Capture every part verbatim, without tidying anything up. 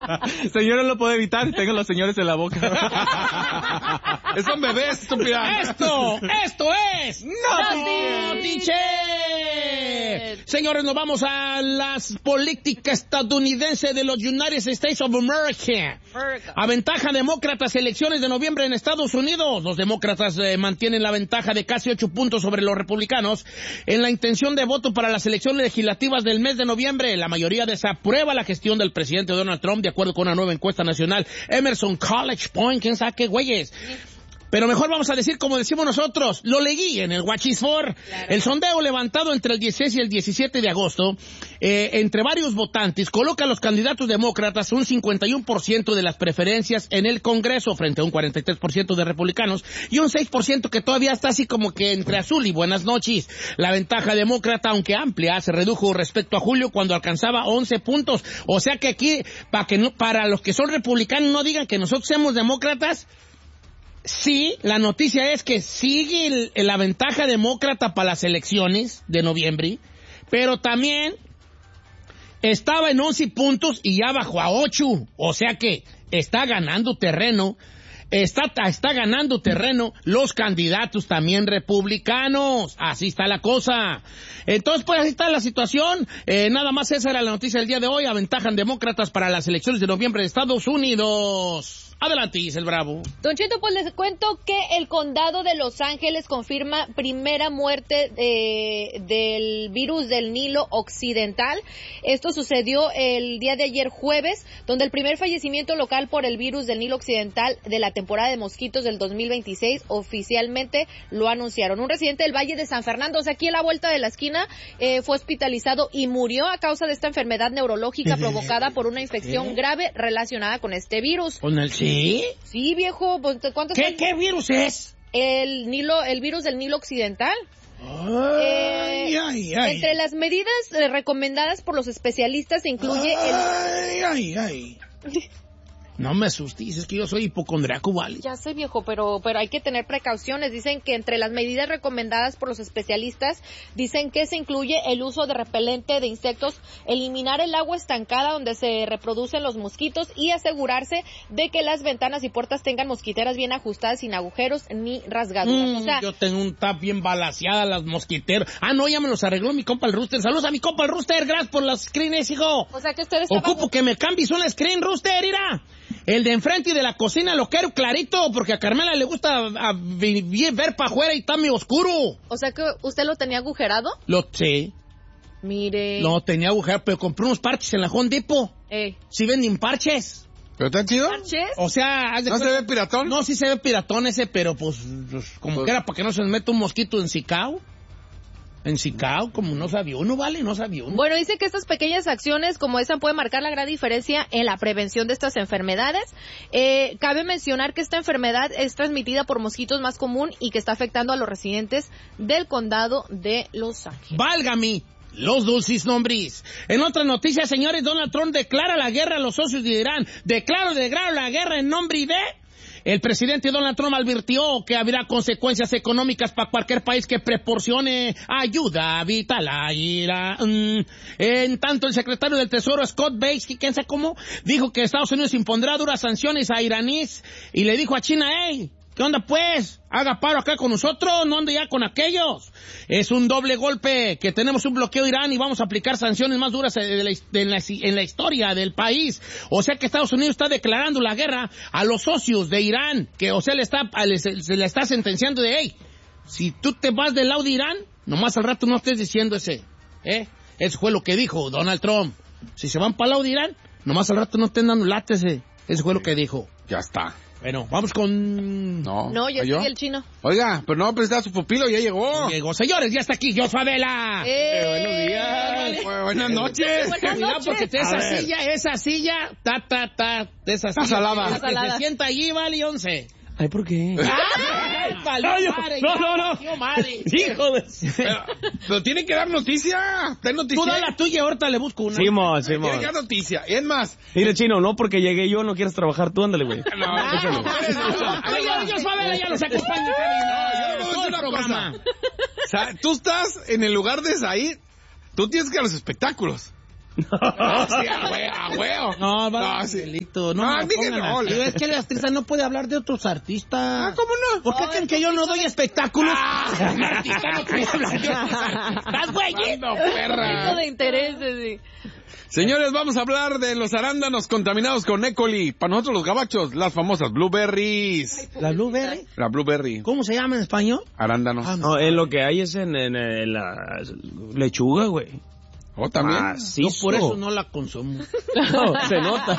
Señores, lo puedo evitar, tengo los señores en la boca. Son bebés, estúpida. Esto, esto es Notiche. Señores, nos vamos a las políticas estadounidenses de los United States of America. Aventaja demócratas, elecciones de noviembre en Estados Unidos. Los demócratas eh, mantienen la ventaja de casi ocho puntos sobre los republicanos en la intención de voto para las elecciones legislativas del mes de noviembre. La mayoría desaprueba la gestión del presidente Donald Trump, de acuerdo con una nueva encuesta nacional. Emerson College Point, quién sabe qué güeyes. Pero mejor vamos a decir como decimos nosotros, lo leí en el Watch is For. Claro. El sondeo levantado entre el dieciséis y el diecisiete de agosto, eh, entre varios votantes, coloca a los candidatos demócratas un cincuenta y uno por ciento de las preferencias en el Congreso, frente a un cuarenta y tres por ciento de republicanos, y un seis por ciento que todavía está así como que entre azul y buenas noches. La ventaja demócrata, aunque amplia, se redujo respecto a julio, cuando alcanzaba once puntos. O sea que aquí, para que no, para los que son republicanos no digan que nosotros somos demócratas. Sí, la noticia es que sigue el, la ventaja demócrata para las elecciones de noviembre, pero también estaba en once puntos y ya bajó a ocho, o sea que está ganando terreno, está, está ganando terreno los candidatos también republicanos, así está la cosa. Entonces, pues así está la situación, eh, nada más esa era la noticia del día de hoy, aventajan demócratas para las elecciones de noviembre de Estados Unidos. Adelante, Giselle Bravo. Don Cheto, pues les cuento que el condado de Los Ángeles confirma primera muerte de, del virus del Nilo Occidental. Esto sucedió el día de ayer jueves, donde el primer fallecimiento local por el virus del Nilo Occidental de la temporada de mosquitos del dos mil veintiséis oficialmente lo anunciaron. Un residente del Valle de San Fernando, o sea, aquí a la vuelta de la esquina, eh, fue hospitalizado y murió a causa de esta enfermedad neurológica provocada por una infección ¿Qué? grave relacionada con este virus. ¿Con el sí? ¿Sí? Sí, viejo. ¿Cuántos ¿Qué, ¿Qué virus es? El Nilo, el virus del Nilo Occidental. Ay, eh, ay, ay. Entre las medidas eh, recomendadas por los especialistas se incluye ay, el... Ay, ay, ay. No me asustes, es que yo soy hipocondriaco, ¿vale? Ya sé, viejo, pero pero hay que tener precauciones. Dicen que entre las medidas recomendadas por los especialistas, dicen que se incluye el uso de repelente de insectos, eliminar el agua estancada donde se reproducen los mosquitos y asegurarse de que las ventanas y puertas tengan mosquiteras bien ajustadas, sin agujeros ni rasgaduras. Mm, o sea, yo tengo un tap bien balaseada las mosquiteras. Ah, no, ya me los arregló mi compa el Rooster. Saludos a mi compa el Rooster, gracias por las screens, hijo. O sea que ustedes... Ocupo estaban... que me cambies una screen, Rooster, mira. El de enfrente y de la cocina lo quiero clarito, porque a Carmela le gusta a, a, ver para afuera y está muy oscuro. O sea que usted lo tenía agujerado. Lo sé. Mire. No, tenía agujerado, pero compré unos parches en la Home Depot. Eh. Sí venden parches. ¿Pero están chidos? ¿Parches? O sea... ¿No se ve piratón? No, sí se ve piratón ese, pero pues, pues como pues... que era para que no se nos meta un mosquito en Sicao. En Sicao, como no sabía uno, ¿vale? No sabía uno. Bueno, dice que estas pequeñas acciones como esa pueden marcar la gran diferencia en la prevención de estas enfermedades. Eh, cabe mencionar que esta enfermedad es transmitida por mosquitos más común y que está afectando a los residentes del condado de Los Ángeles. ¡Válgame! Los dulces nombres. En otra noticia, señores, Donald Trump declara la guerra a los socios de Irán. Declaro, declaro la guerra en nombre de... El presidente Donald Trump advirtió que habrá consecuencias económicas para cualquier país que proporcione ayuda vital a Irán. En tanto, el secretario del Tesoro, Scott Bessent, ¿quién sabe cómo? Dijo que Estados Unidos impondrá duras sanciones a iraníes y le dijo a China, hey, ¿qué onda pues? Haga paro acá con nosotros, no ande ya con aquellos. Es un doble golpe, que tenemos un bloqueo a Irán y vamos a aplicar sanciones más duras de la, de la, en la historia del país. O sea que Estados Unidos está declarando la guerra a los socios de Irán, que o sea le está, le, se le está sentenciando de, hey, si tú te vas del lado de Irán, nomás al rato no estés diciendo ese, ¿eh? Eso fue lo que dijo Donald Trump. Si se van para el lado de Irán, nomás al rato no estén dando late ese. Eso fue lo que dijo. Ya está. Bueno, vamos con... No, no yo soy el chino. Oiga, pero no, pero está su pupilo, ya llegó. Llegó, señores, ya está aquí, yo soy Adela. Eh, eh, buenos días. Vale. Buenas noches. Buenas Cuidado noches. porque esa A silla, ver. esa silla, ta, ta, ta, esa Está silla. salada. Que Está salada. se sienta allí, vale, once. Ay, ¿por qué? ¡Ay, Ay, yo- madre, no, ya no, no. valió madre. Hijo de... Pero, pero tiene que dar noticia. Ten noticia. Tú da la tuya, ahorita le busco una. Simón, Tiene Simón. que dar noticia. Y es más. Mire, Chino, no porque llegué yo, no quieres trabajar tú, ándale, güey. No, Ah, no, yo, yo, Suabela, ya nos acompaña. No, yo le voy a decir una cosa. O sea, tú estás en el lugar de Said, tú tienes que ir a los espectáculos. No, sí, a huevo, a huevo. No, va No, no, sí. delito. No, Ah, me dije pongan no, así. le- Es que el artista no puede hablar de otros artistas. Ah, ¿cómo no? ¿Por qué creen que yo no doy espectáculos? Ah, un artista no puede hablar de otros artistas. ¿Estás güey? ¡Ando, Conflicto perra! de intereses, sí. Señores, vamos a hablar de los arándanos contaminados con E. coli. Para nosotros los gabachos, las famosas blueberries. ¿La blueberry? La blueberry. ¿Cómo se llama en español? Arándanos. Ah, No, en lo que hay es en, en, en la lechuga, güey. ¿Oh, también? Ah, sí, Yo por eso no la consumo. No, se nota.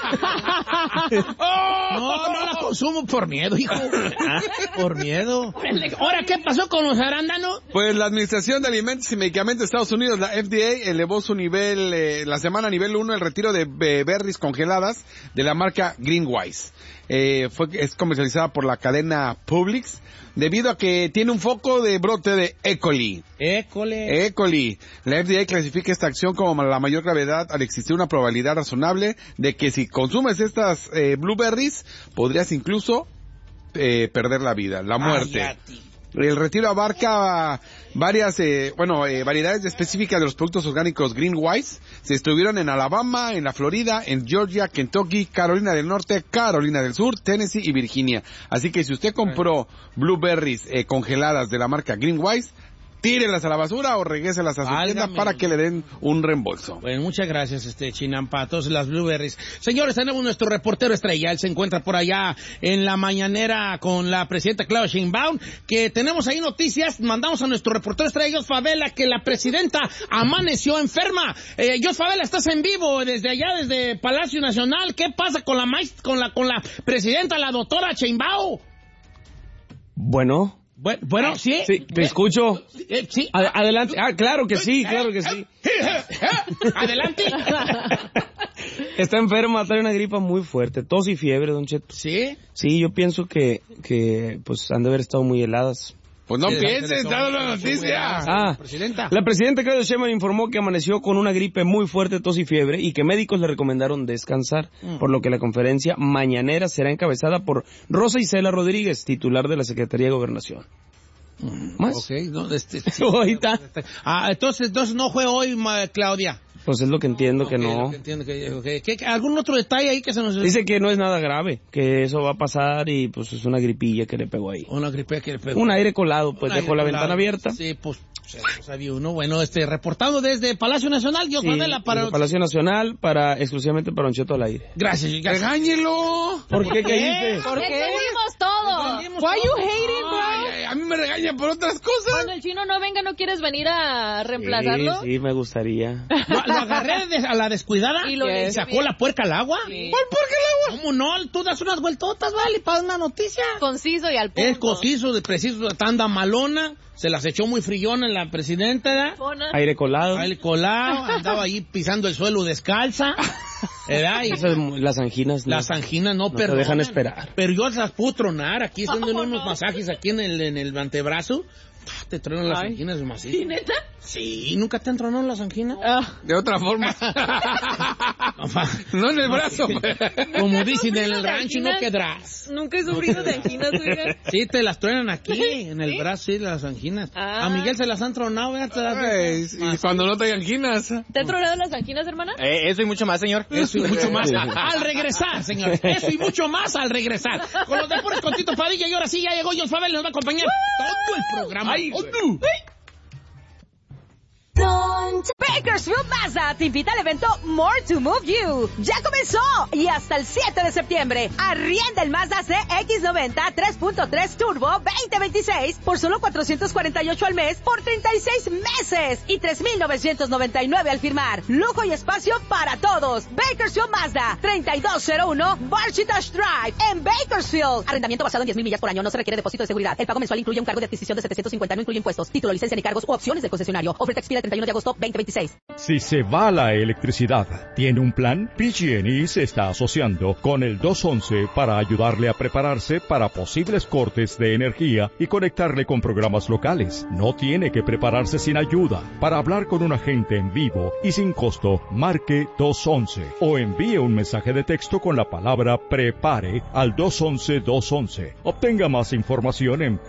No, no la consumo por miedo, hijo. Por miedo. Ahora, ¿qué pasó con los arándanos? Pues la Administración de Alimentos y Medicamentos de Estados Unidos, la F D A, elevó su nivel, eh, la semana nivel uno, el retiro de eh, berries congeladas de la marca Greenwise. Eh, fue, es comercializada por la cadena Publix, debido a que tiene un foco de brote de E. coli. École. E. coli. La F D A clasifica esta acción como la mayor gravedad al existir una probabilidad razonable de que si consumes estas eh, blueberries, podrías incluso eh, perder la vida, la muerte. Cállate. El retiro abarca varias, eh, bueno, eh, variedades específicas de los productos orgánicos Greenwise. Se estuvieron en Alabama, en la Florida, en Georgia, Kentucky, Carolina del Norte, Carolina del Sur, Tennessee y Virginia. Así que si usted compró blueberries eh, congeladas de la marca Greenwise, tírelas a la basura o regréselas a su Válgame. tienda para que le den un reembolso. Bueno, muchas gracias, este Chinampa, todas las blueberries. Señores, tenemos nuestro reportero estrella. Él se encuentra por allá en la mañanera con la presidenta Claudia Sheinbaum, que tenemos ahí noticias. Mandamos a nuestro reportero estrella, Jos Favela, que la presidenta amaneció enferma. Eh, Jos Favela, estás en vivo desde allá, desde Palacio Nacional. ¿Qué pasa con la maest- con la con la presidenta, la doctora Sheinbaum? Bueno, Bueno, bueno, sí. sí, te escucho. Eh, sí. Ad- adelante. Ah, claro que sí, claro que sí. Adelante. Está enferma, trae una gripa muy fuerte, tos y fiebre, don Cheto. Sí. Sí, yo pienso que, que pues han de haber estado muy heladas. Pues no Sí, pienses, dale la noticia. Ah, Presidenta. la presidenta Claudia Sheinbaum informó que amaneció con una gripe muy fuerte, tos y fiebre, y que médicos le recomendaron descansar, Mm. por lo que la conferencia mañanera será encabezada por Rosa Isela Rodríguez, titular de la Secretaría de Gobernación. ¿Más? Ok, no, este, sí. Ahorita. Ah, entonces, entonces no fue hoy, ma- Claudia. Pues es lo que entiendo que Ok, no. lo que entiendo que- ok. ¿Qué- qué- ¿Algún otro detalle ahí que se nos... Dice que no es nada grave, que eso va a pasar y pues es una gripilla que le pegó ahí. Una gripe que le pegó. Un aire colado, pues Un dejó aire la colado. ventana abierta. Sí, pues, se- sabía uno. Bueno, este, reportado desde Palacio Nacional, Dios Sí, Favela, para... desde Palacio Nacional para exclusivamente para Don Cheto al aire. Gracias, gracias. ¡Regáñelo! ¿Por qué? ¿Qué dices? ¿Por qué? Entendimos todo. Entendimos Why todo. you hating, bro? Ay, ay, a mí me regañan por otras cosas. Cuando el chino no venga, ¿no quieres venir a reemplazarlo? Sí, sí, me gustaría. Lo, lo agarré de- a la descuidada Y lo y limpió sacó bien. la puerca al agua. Sí. ¿Cuál puerca al agua? ¿Cómo no? Tú das unas vueltotas, vale, para una noticia. Conciso y al punto. Es conciso, de preciso, tanda malona, se las echó muy frillona en la presidenta, ¿verdad? Pona. Aire colado. El colado, andaba ahí pisando el suelo descalza, ¿verdad? Y Esas, las anginas no, las anginas no, no te perdonan. dejan esperar. Pero yo las puedo tronar aquí, haciéndole Oh, unos no. masajes aquí en el, en el antebrazo. Te tronan las Ay. anginas macizo. ¿Sí, neta? Sí, ¿nunca te han tronado las anginas? Ah. De otra forma. No en el brazo. Como dicen en el ¿Sufrido de rancho, no anginas? quedarás. Nunca he sufrido de anginas, oiga. Sí, te las truenan aquí, en el brazo, sí, las anginas. Ah. A Miguel se las han tronado, ¿verdad? Te las- Ay, y cuando no te hay anginas. ¿Te han tronado las anginas, hermana? Eh, eso y mucho más, señor. Eso y mucho más al regresar, señores. Eso y mucho más al regresar. Con los deportes con Tito Padilla y ahora sí ya llegó Jos Favela y nos va a acompañar todo el programa. Ay, ¡Oh, güey. no! Bakersfield Mazda te invita al evento More to Move You. Ya comenzó y hasta el siete de septiembre. Arrienda el Mazda C X noventa tres punto tres Turbo veinte veintiséis por solo cuatrocientos cuarenta y ocho al mes por treinta y seis meses y tres mil novecientos noventa y nueve al firmar. Lujo y espacio para todos. Bakersfield Mazda treinta y dos cero uno Barchitash Drive en Bakersfield. Arrendamiento basado en diez mil millas por año. No se requiere depósito de seguridad. El pago mensual incluye un cargo de adquisición de setecientos cincuenta. No incluye impuestos, título, licencia ni cargos u opciones del concesionario. Oferta expira el treinta y uno de agosto veinte veintiséis. Si se va la electricidad, ¿tiene un plan? P G and E se está asociando con el dos once para ayudarle a prepararse para posibles cortes de energía y conectarle con programas locales. No tiene que prepararse sin ayuda. Para hablar con un agente en vivo y sin costo, marque dos once o envíe un mensaje de texto con la palabra prepare al dos once dos once. Obtenga más información en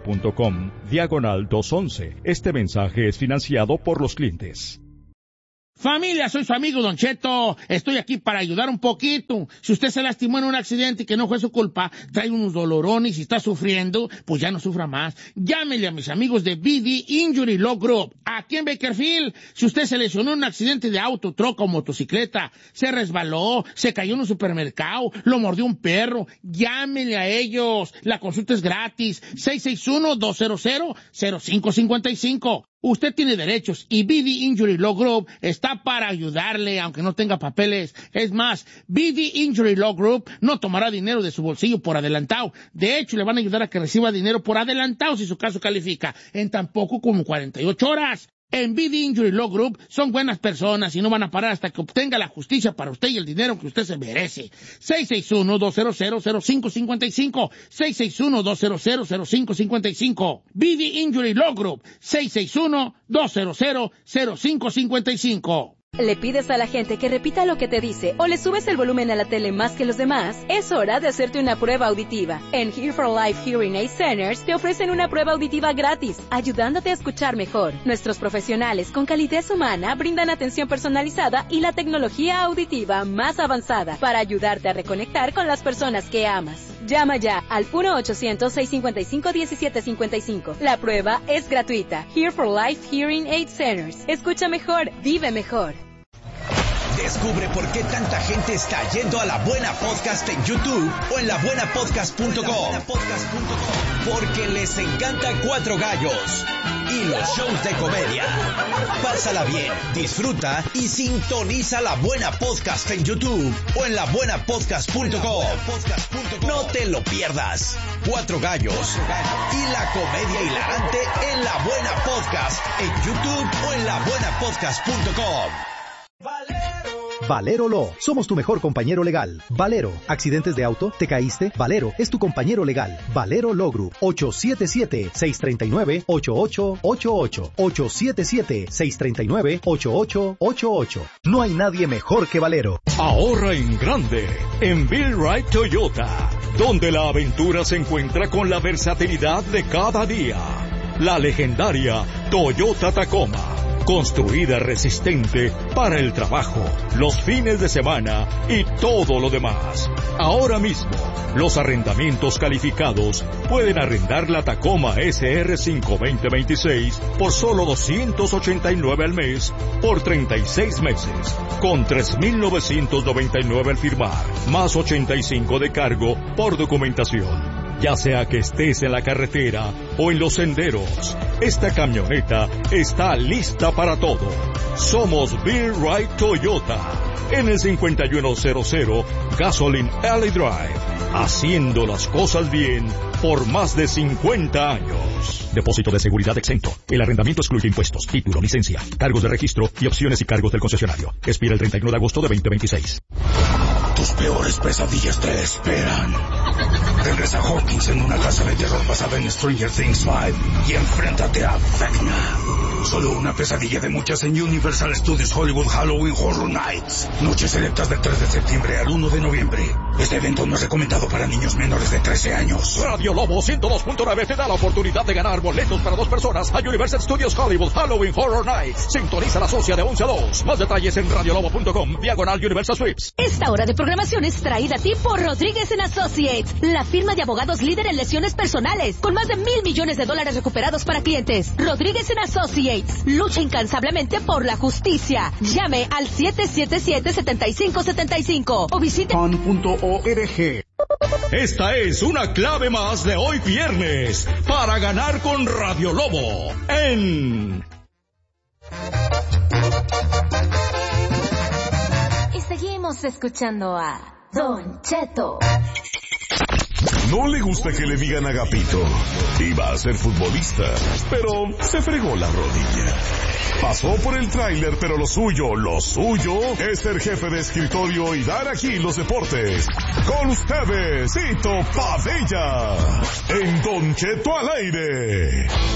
pge.com diagonal dos once. Este mensaje es financiado por los clientes. Familia, soy su amigo Don Cheto. Estoy aquí para ayudar un poquito. Si usted se lastimó en un accidente y que no fue su culpa, trae unos dolorones y está sufriendo, pues ya no sufra más. Llámele a mis amigos de B D Injury Law Group. Aquí en Bakerfield, si usted se lesionó en un accidente de auto, troca o motocicleta, se resbaló, se cayó en un supermercado, lo mordió un perro, llámele a ellos. La consulta es gratis. seis seis uno, dos cero cero, cero cinco cinco cinco. Usted tiene derechos y B D Injury Law Group está para ayudarle, aunque no tenga papeles. Es más, B D Injury Law Group no tomará dinero de su bolsillo por adelantado. De hecho, le van a ayudar a que reciba dinero por adelantado si su caso califica, en tan poco como cuarenta y ocho horas. En B D Injury Law Group son buenas personas y no van a parar hasta que obtenga la justicia para usted y el dinero que usted se merece. seis seis uno, dos cero cero, cero cinco cinco cinco. seis seis uno, dos cero cero, cero cinco cinco cinco. B D Injury Law Group. seis seis uno, dos cero cero, cero cinco cinco cinco. ¿Le pides a la gente que repita lo que te dice o le subes el volumen a la tele más que los demás? Es hora de hacerte una prueba auditiva. En Here for Life Hearing Aid Centers te ofrecen una prueba auditiva gratis, ayudándote a escuchar mejor. Nuestros profesionales con calidez humana brindan atención personalizada y la tecnología auditiva más avanzada para ayudarte a reconectar con las personas que amas. Llama ya al uno ochocientos, seiscientos cincuenta y cinco, diecisiete cincuenta y cinco. La prueba es gratuita. Here for Life Hearing Aid Centers. Escucha mejor, vive mejor. Descubre por qué tanta gente está yendo a La Buena Podcast en YouTube o en la buena podcast punto com. Porque les encanta Cuatro Gallos y los shows de comedia. Pásala bien, disfruta y sintoniza La Buena Podcast en YouTube o en la buena podcast punto com. No te lo pierdas. Cuatro Gallos y la comedia hilarante en La Buena Podcast en YouTube o en la buena podcast punto com. Valero Law. Somos tu mejor compañero legal. Valero. ¿Accidentes de auto? ¿Te caíste? Valero es tu compañero legal. Valero Law Group. ocho siete siete, seis tres nueve, ocho ocho ocho ocho. ocho siete siete, seis tres nueve, ocho ocho ocho ocho. No hay nadie mejor que Valero. Ahorra en grande en Bill Wright Toyota, donde la aventura se encuentra con la versatilidad de cada día. La legendaria Toyota Tacoma. Construida resistente para el trabajo, los fines de semana y todo lo demás. Ahora mismo, los arrendamientos calificados pueden arrendar la Tacoma S R cinco veinte veintiséis por solo doscientos ochenta y nueve al mes por treinta y seis meses, con tres mil novecientos noventa y nueve al firmar, más ochenta y cinco de cargo por documentación. Ya sea que estés en la carretera o en los senderos, esta camioneta está lista para todo. Somos Bill Wright Toyota, en el cincuenta y uno cero cero Gasoline Alley Drive, haciendo las cosas bien por más de cincuenta años. Depósito de seguridad exento. El arrendamiento excluye impuestos, título, licencia, cargos de registro y opciones y cargos del concesionario. Expira el treinta y uno de agosto de veinte veintiséis. Tus peores pesadillas te esperan. Regresa Hawkins en una casa de terror basada en Stranger Things cinco y enfréntate a Vecna. Solo una pesadilla de muchas en Universal Studios Hollywood Halloween Horror Nights. Noches selectas del tres de septiembre al uno de noviembre. Este evento no es recomendado para niños menores de trece años. Radio Lobo ciento dos punto nueve te da la oportunidad de ganar boletos para dos personas a Universal Studios Hollywood Halloween Horror Nights. Sintoniza la socia de once a dos. Más detalles en radiolobo punto com, diagonal Universal Sweeps. Esta hora de programación es traída a ti por Rodríguez and Associates, la firma de abogados líder en lesiones personales, con más de mil millones de dólares recuperados para clientes. Rodríguez and Associates lucha incansablemente por la justicia. Llame al siete siete siete, siete cinco siete cinco o visite pan punto org. Esta es una clave más de hoy viernes para ganar con Radio Lobo en... Y seguimos escuchando a Don Cheto. No le gusta que le digan Agapito. Iba a ser futbolista, pero se fregó la rodilla. Pasó por el tráiler, pero lo suyo, lo suyo, es ser jefe de escritorio y dar aquí los deportes. Con ustedes, Tito Padilla, en Don Cheto al aire.